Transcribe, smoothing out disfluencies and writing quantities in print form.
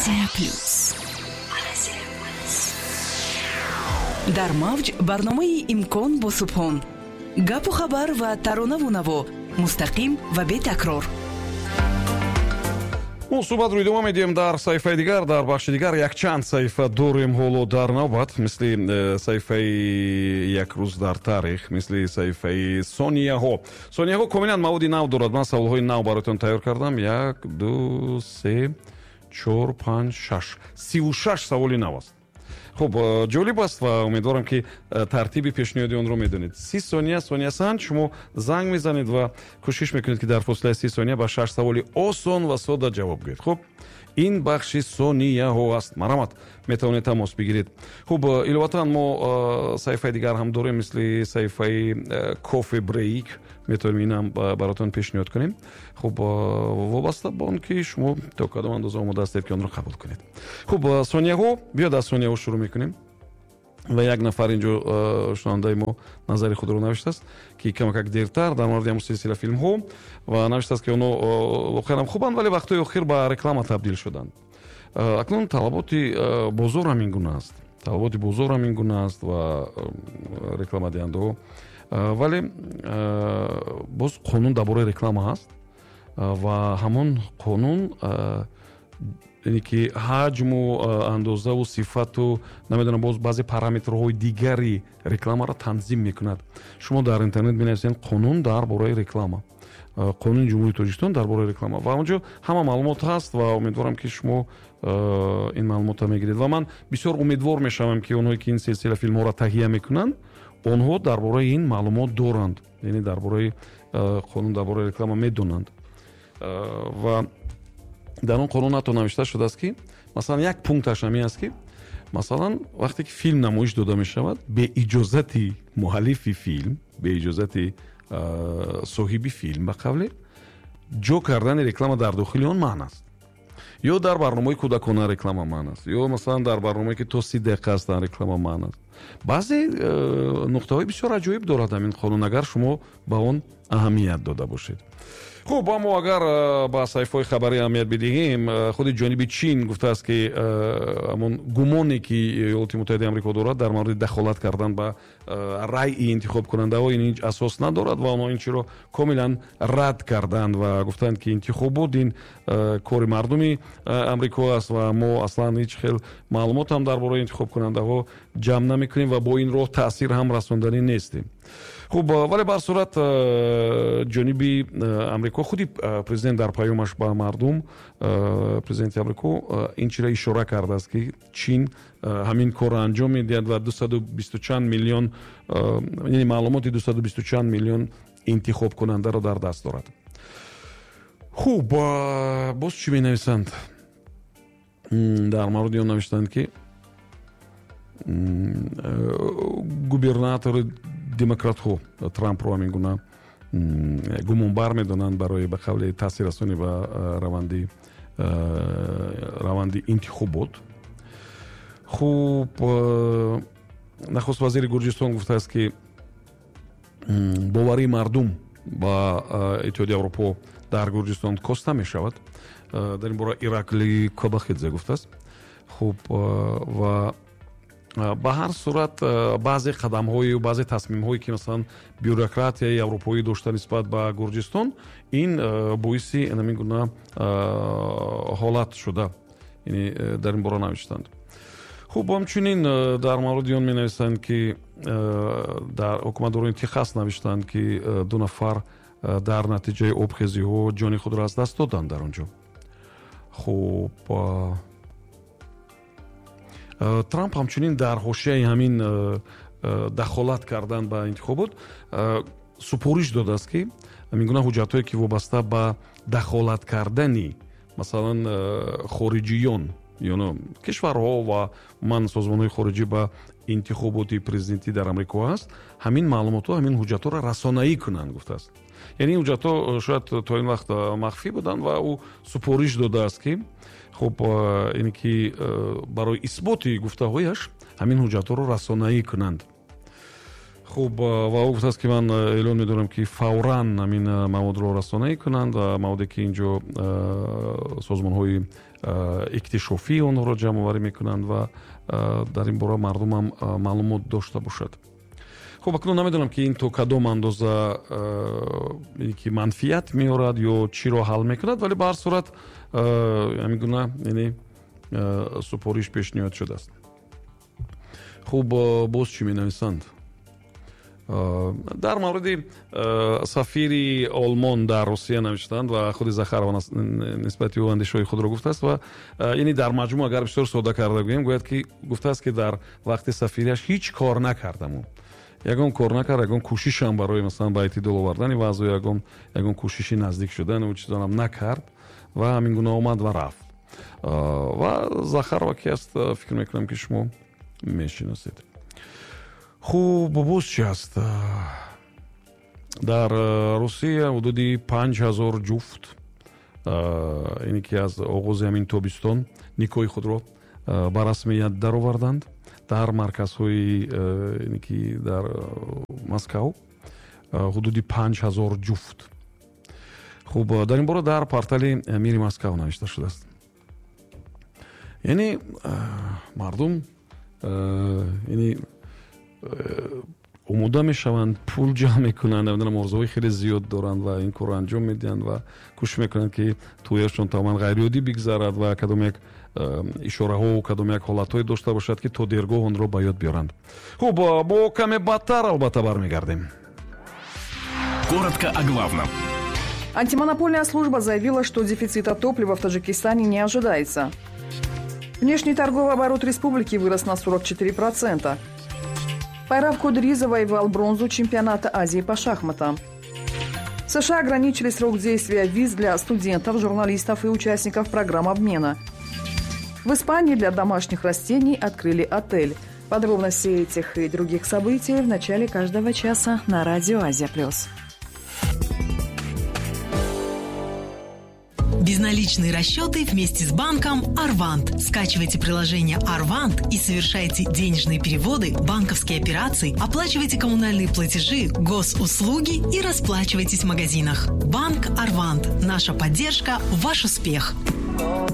Алазия плюс. дар мавҷ барномаи имкон бо субҳон, гапу хабар ва таронаву наво, мустақим ва бетакрор. мо суҳбат рӯ идома медиҳем дар саҳифаи дигар. Дар бахши дигар якчанд саҳифа дорем ҳоло дар навбат, мисли саҳифаи як рӯз дар тарих, мисли саҳифаи сонияҳо комилан маводи нав дорад. ман саволҳои нав баротон тайёр кардам. 1 2 3 4 5 6 36 саволи нав аст. хуб, ҷолиб аст ва умедворам ки тартиби пешниҳоди онро медонед. 30 сония санд шумо занг мезанед ва кӯшиш мекунед ки дар фосилаи 30 сония ба 6 саволи осон ва сода ҷавоб гӯед. хуб, ин бахши сонияҳо аст. марамат, метавонед тамос бигиред. хуб, иловатан мо саҳифаи дигар ҳам дорем, мисли саҳифаи кофе брейк. метавонем инам баротон пешниҳод кунем. хуб, вобаста ба он ки шумо то кадом андоза омода ҳастед ки онро қабул кунед. хуб, сонияҳо, биёд аз сонияҳо шурӯъ мекунем. ва як нафар инҷо шунавандаи мо назари худро навиштааст ки камакак дертар дар мавриди ҳамун силсила филмҳо ва навиштааст ки оно охирам хубанд, вале вақтҳои охир ба реклама табдил шуданд. акнун талаботи бозор ҳамин гуна аст. талаботи бозор ҳамин гуна аст ва рекламадиҳандаҳо, вале боз қонун дар бораи реклама ҳаст ва ҳамон қонун яъне ки ҳаҷму андозаву сифату намедонам боз баъзе параметрҳои дигари рекламаро танзим мекунад. шумо дар интернет менависед қонун дар бораи реклама, қонуни ҷумҳурии Тоҷикистон дар бораи реклама ва онҷо ҳама маълумот ҳаст ва умедворам ки шумо ин маълумотро мегиред ва ман бисёр умедвор мешавам ки онҳое ки ин силсила филмҳоро таҳия мекунанд онҳо дар бораи ин маълумот доранд, яъне дар бораи қонун дар бораи реклама медонанд. ва дар он қонун ҳатто навишта шудааст ки масалан як пункташ ҳамин аст ки масалан вақте ки филм намоиш дода мешавад беиҷозати муаллифи филм, беиҷозати соҳиби филм ба қавле ҷо кардани реклама дар дохили он маън аст. ё дар барномаи кӯдакона реклама маън аст, ё масалан дар барномае ки то 30 дақиқа астан реклама маън аст. баъзе нуқтаҳои бисёр аҷоиб дорад ҳамин қонун, агар шумо ба он аҳамият дода бошед. хуб, амо агар ба саҳифаҳои хабарӣ аҳамият бидиҳем, худи ҷониби чин гуфтааст ки ҳамон гумоне ки иёлоти муттаҳидаи амрико дорад дар мавриди дахолат кардан ба райи интихобкунандаҳо ин ҳеҷ асос надорад ва онҳо ин чиро комилан рад карданд ва гуфтанд ки интихобот ин кори мардуми амрико аст ва мо аслан ҳеҷ хел маълумот ҳам дар бораи интихобкунандаҳо ҷамъ намекунем ва бо ин роҳ таъсир ҳам расонданӣ нестем. хуб, вале ба ҳар сурат ҷониби амрико худи президент дар паёмаш ба мардум, президенти амрико ин чиро ишора кардааст ки чин ҳамин корро анҷом медиҳад ва 220 чанд миллион, яъне маълумоти 220 чанд миллион интихобкунандаро дар даст дорад. хуб, боз чӣ менависанд? дар мавриди он навиштанд ки губернатори демократҳо Трампро ҳамин гуна гумонбар медонанд барои ба қавли таъсиррасонӣ ба раванди интихобот. хуб, нахуст вазири Гурҷистон гуфтааст ки боварии мардум ба иттиҳоди Аврупо дар Гурҷистон коста мешавад. дар ин бора Иракли Кобахидзе гуфтааст. хуб, ва ба ҳар сурат баъзе қадамҳои баъзе тасмимҳое ки масалан бюрократияи аврупоӣ дошта нисбат ба Гурҷистон, ин боиси ҳамин гуна ҳолат шуда, яъне дар ин бора навиштанд. хуб, ҳамчунин дар мавриди он менависанд ки дар ҳукуматдорони Техас навиштанд ки 2 нафар дар натиҷаи обхезиҳо ҷони худро аз даст доданд дар он ҷо. хуб, Трамп ҳамчунин дар ҳошияи ҳамин дахолат кардан ба интихобот супориш додааст ки ҳамин гуна ҳуҷҷатҳое ки вобаста ба дахолат кардани масалан хориҷиён ё кишварҳо ва ман созмонҳои хориҷӣ ба интихоботи президентӣ дар амрико ҳаст, ҳамин маълумотҳо, ҳамин ҳуҷҷатҳоро расонаӣ кунанд гуфтааст. яъне ин ҳуҷҷатҳо шояд то ин вақт махфӣ буданд ва ӯ супориш додааст ки хуб, яъне ки барои исботи гуфтаҳояш ҳамин ҳуҷҷатҳоро расонаӣ кунанд. хуб ва ӯ гуфтааст ки ман эълон медорам ки фавран ҳамин маводро расонӣ кунанд ва маводе ки инҷо созмонҳои иктишофии онҳоро ҷамъоварӣ мекунанд ва дар ин бора мардумам маълумот дошта бошад. хуб акнун намедонам ки ин то кадом андоза ки манфиат меорад ё чиро ҳал мекунад, вале ба ҳар сурат ҳамин гуна супориш пешниҳод шудааст. хуб боз чӣ менависанд? дар мавриди сафири олмон дар русия навиштанд ва худи Захарова нисбати ӯ андешҳои худро гуфтааст ва яъне дар маҷмӯъ агар бисёр содда карда гӯем гӯяд ки гуфтааст ки дар вақти сафириаш ҳеҷ кор накардам. ягон кор накард, ягон кӯшишам барои масалан ба эътидол овардани вазъу ягон кӯшиши наздик шудан ӯ чизонам накард ва ҳамин гуна омад ва рафт. ва Захарова ки аст, фикр мекунам ки шумо мешиносед. хуб боз чӣ аст? дар русия ҳудуди 5000 ҷуфт ине ки аз оғози ҳамин тобистон никоҳи худро ба расмият дароварданд дар марказҳои ине ки дар Москав ҳудуди 5000 ҷуфт. хуб дар ин бора дар портали Мири Москав навишта шудааст. яъне мардум яъне омода мешаванд, пул ҷамъ мекунанд, намедонам орзуҳои хеле зиёд доранд ва ин корро анҷом медиҳанд ва кӯшиш мекунанд ки тӯяшон тамоман ғайриоддӣ бигзарад ва кадом як ишораҳо кадом як ҳолатҳое дошта бошад ки то дергоҳ онро ба ёд биёранд. хуб бо каме бадтар албатта бармегардем. Коротко о главном. Антимонопольная служба заявила, что дефицита топлива в Таджикистане не ожидается. Внешний торговый оборот республики вырос на 44%. Пайрав Кудриза воевал бронзу чемпионата Азии по шахматам. США ограничили срок действия виз для студентов, журналистов и участников программ обмена. В Испании для домашних растений открыли отель. Подробности этих и других событий в начале каждого часа на радио Азия+. Безналичные расчеты вместе с банком Арвант. Скачивайте приложение Арвант и совершайте денежные переводы, банковские операции, оплачивайте коммунальные платежи, госуслуги и расплачивайтесь в магазинах. Банк Арвант. Наша поддержка – ваш успех.